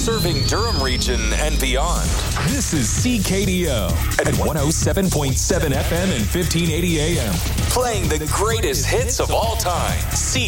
serving Durham region and beyond. This is CKDO at 107.7 FM and 1580 AM. Playing the greatest hits of all time.